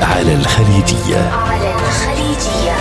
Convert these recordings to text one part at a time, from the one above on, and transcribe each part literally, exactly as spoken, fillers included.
على الخليجية. على الخليجية.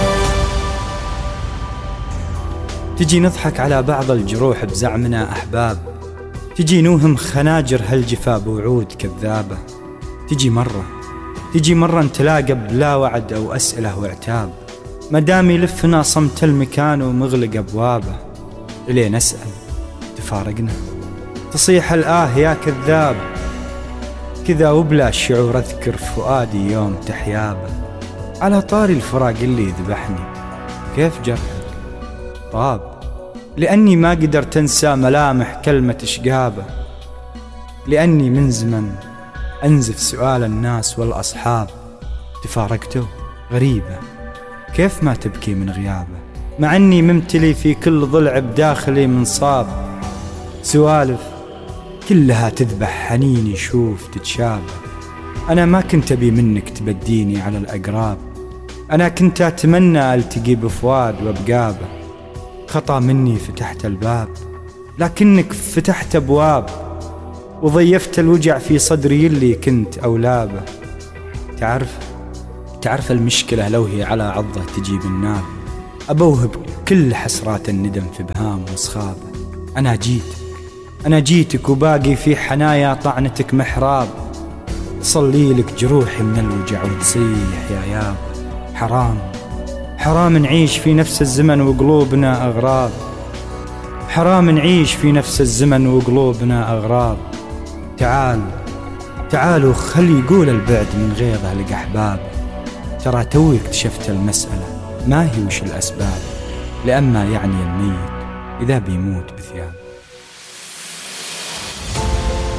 تجي نضحك على بعض الجروح بزعمنا أحباب، تجي نوهم خناجر هالجفا بوعود كذابة. تجي مرة تجي مرة نتلاقى بلا وعد أو أسئلة وعتاب، مدام يلفنا صمت المكان ومغلق أبوابه. إليه نسأل تفارقنا، تصيح الآه يا كذاب، كذا وبلا شعور أذكر فؤادي يوم تحيابه. على طاري الفراق اللي ذبحني، كيف جرحك طاب، لأني ما قدرت أنسى ملامح كلمة إشقابه، لأني من زمن أنزف سؤال الناس والأصحاب. تفارقته غريبة، كيف ما تبكي من غيابه، مع أني ممتلي في كل ضلع بداخلي منصاب. سوالف كلها تذبح حنيني، شوف تتشابه. أنا ما كنت أبي منك تبديني على الأقراب، أنا كنت أتمنى ألتقي بفؤاد وبقابه. خطأ مني فتحت الباب، لكنك فتحت أبواب، وضيفت الوجع في صدري اللي كنت أولابه. تعرف تعرف المشكلة لو هي على عضة تجيب النار، أبوهب كل حسرات الندم في بهام وصخابه. أنا جيتك أنا جيتك وباقي في حنايا طعنتك محراب، تصلي لك جروحي من الوجع وتصيح يا ياب. حرام حرام نعيش في نفس الزمن وقلوبنا أغراب، حرام نعيش في نفس الزمن وقلوبنا أغراب. تعال تعالوا خلي يقول البعد من غيظه لك أحباب، ترى توي اكتشفت المسألة ما هي وش الأسباب، لأما يعني الميت إذا بيموت بثياب.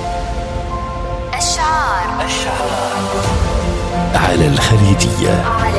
الشعار على الخليجية.